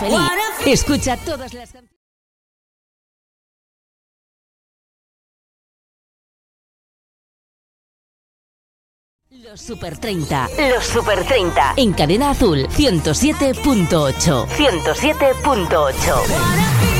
feliz. Escucha todas las canciones. Los Super 30. Los Super 30. En Cadena Azul 107.8. 107.8.